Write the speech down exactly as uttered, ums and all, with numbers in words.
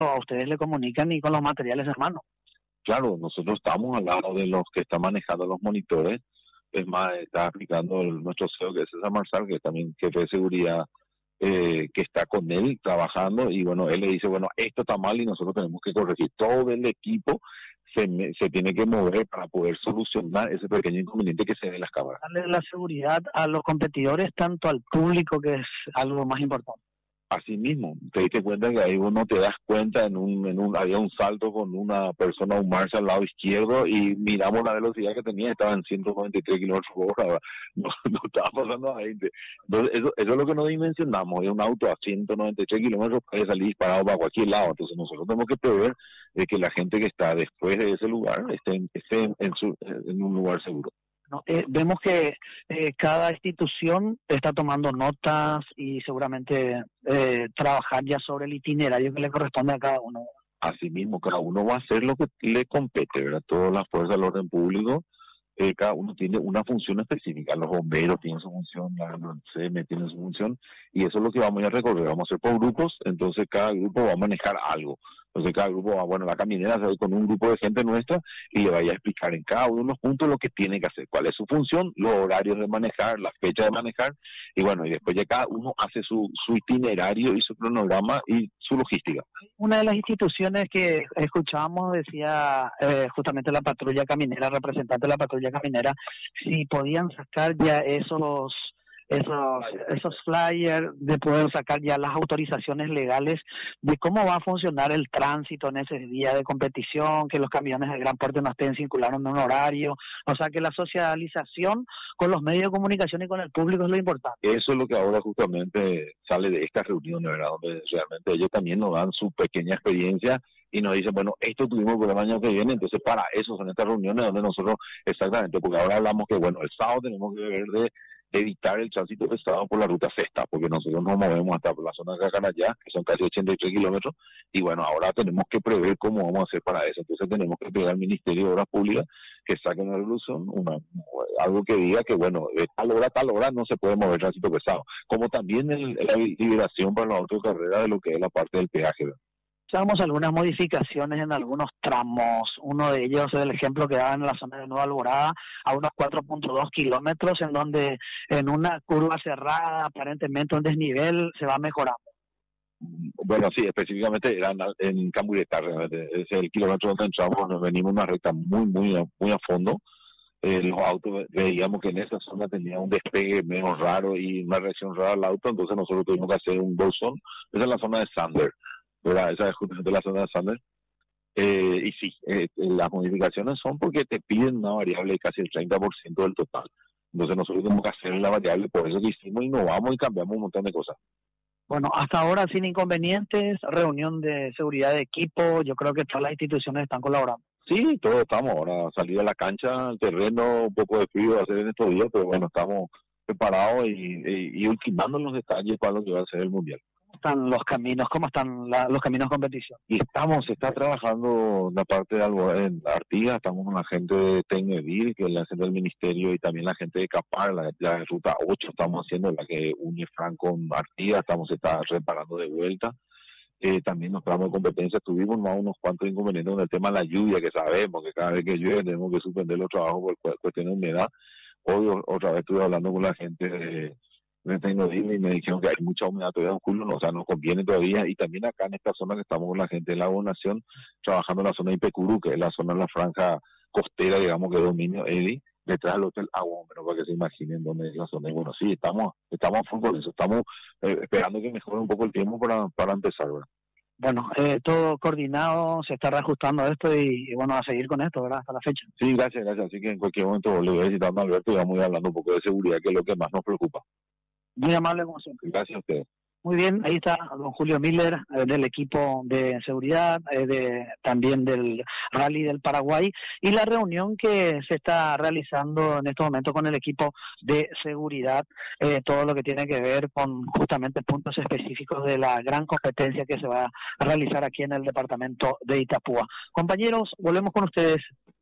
a ustedes le comunican y con los materiales en mano. Claro, nosotros estamos al lado de los que están manejando los monitores. Es más, está aplicando el, nuestro C E O, que es César Marsal, que es también jefe de seguridad, eh, que está con él trabajando, y bueno, él le dice, bueno, esto está mal y nosotros tenemos que corregir. Todo el equipo se, se tiene que mover para poder solucionar ese pequeño inconveniente que se ve en las cámaras. Darle la seguridad a los competidores, tanto al público, que es algo más importante. Así mismo, te diste cuenta que ahí uno te das cuenta, en un, en un había un salto con una persona, un Marshall al lado izquierdo, y miramos la velocidad que tenía, estaba en ciento noventa y tres kilómetros por hora, no, no estaba pasando a veinte. Entonces, eso, eso es lo que no dimensionamos, es un auto a ciento noventa y tres kilómetros puede salir disparado para cualquier lado, entonces nosotros tenemos que prever de que la gente que está después de ese lugar esté, en, esté en, en, su, en un lugar seguro. No, eh, vemos que eh, cada institución está tomando notas y seguramente eh, trabajar ya sobre el itinerario que le corresponde a cada uno. Así mismo, cada uno va a hacer lo que le compete, ¿verdad? Todas las fuerzas del orden público, eh, cada uno tiene una función específica. Los bomberos tienen su función, la C M tiene su función, y eso es lo que vamos a recorrer. Vamos a hacer por grupos, entonces cada grupo va a manejar algo. Entonces cada grupo va, bueno, la caminera se va con un grupo de gente nuestra y le vaya a explicar en cada uno de los puntos lo que tiene que hacer, cuál es su función, los horarios de manejar, la fecha de manejar, y bueno, y después ya cada uno hace su, su itinerario y su cronograma y su logística. Una de las instituciones que escuchábamos decía eh, justamente la patrulla caminera, representante de la patrulla caminera, si podían sacar ya esos... esos esos flyers, de poder sacar ya las autorizaciones legales de cómo va a funcionar el tránsito en ese día de competición, que los camiones de gran porte no estén circulando en un horario, o sea que la socialización con los medios de comunicación y con el público es lo importante. Eso es lo que ahora justamente sale de estas reuniones, ¿verdad? Donde realmente ellos también nos dan su pequeña experiencia y nos dicen, bueno, esto tuvimos por el año que viene, entonces para eso son estas reuniones donde nosotros, exactamente, porque ahora hablamos que, bueno, el sábado tenemos que ver de evitar el tránsito pesado por la ruta sexta, porque nosotros nos movemos hasta por la zona de Cacanayá, que son casi ochenta y tres kilómetros, y bueno, ahora tenemos que prever cómo vamos a hacer para eso. Entonces tenemos que pedir al Ministerio de Obras Públicas que saquen una resolución, una, algo que diga que, bueno, de tal hora a tal hora no se puede mover tránsito pesado, como también el, la liberación para la autocarrera de lo que es la parte del peaje, ¿verdad? Usamos algunas modificaciones en algunos tramos. Uno de ellos es el ejemplo que daban en la zona de Nueva Alborada, a unos cuatro punto dos kilómetros, en donde en una curva cerrada, aparentemente un desnivel, se va mejorando. Bueno, sí, específicamente era en Camburetá, realmente. Es el kilómetro donde entramos, nos venimos una recta muy, muy, a, muy a fondo. Eh, los autos, veíamos que en esa zona tenía un despegue menos raro y una reacción rara al auto, entonces nosotros tuvimos que hacer un bolsón. Esa es la zona de Sander, ¿verdad? Esa es justamente la zona de Sander. Eh, y sí, eh, las modificaciones son porque te piden una variable de casi el treinta por ciento del total. Entonces nosotros tenemos que hacer la variable, por eso que hicimos, innovamos y cambiamos un montón de cosas. Bueno, hasta ahora sin inconvenientes, reunión de seguridad de equipo, yo creo que todas las instituciones están colaborando. Sí, todos estamos ahora, salir a la cancha, el terreno, un poco de frío va a hacer en estos días, pero bueno, estamos preparados y, y, y ultimando los detalles para lo que va a ser el Mundial. Están los caminos, cómo están la, los caminos de competición. Y estamos, se está trabajando la parte de Albo, en Artigas, estamos con la gente de Tecnedil, que es la gente del ministerio, y también la gente de Capar, la, la de Ruta ocho estamos haciendo, la que une Fran con Artigas, estamos se está reparando de vuelta. Eh, también nos tramos de competencia, tuvimos más unos cuantos inconvenientes con el tema de la lluvia, que sabemos que cada vez que llueve tenemos que suspender los trabajos por cuestión de humedad. Hoy otra vez estuve hablando con la gente de me tengo y me dijeron que hay mucha humedad todavía en Julio, no, o sea, nos conviene todavía, y también acá en esta zona que estamos con la gente de la gobernación, trabajando en la zona de Ipecurú, que es la zona de la franja costera, digamos, que dominio Edi, detrás del Hotel Aguómero, para que se imaginen dónde es la zona. Y bueno, sí, estamos estamos a full con eso, estamos eh, esperando que mejore un poco el tiempo para, para empezar, ¿verdad? Bueno, eh, todo coordinado, se está reajustando esto y, y bueno, a seguir con esto, ¿verdad? Hasta la fecha. Sí, gracias, gracias. Así que en cualquier momento le voy a visitar a Alberto y vamos a ir hablando un poco de seguridad, que es lo que más nos preocupa. Muy amable como siempre. Gracias a ustedes. Muy bien, ahí está don Julio Miller, eh, del equipo de seguridad, eh, de también del Rally del Paraguay, y la reunión que se está realizando en este momento con el equipo de seguridad, eh, todo lo que tiene que ver con justamente puntos específicos de la gran competencia que se va a realizar aquí en el departamento de Itapúa. Compañeros, volvemos con ustedes.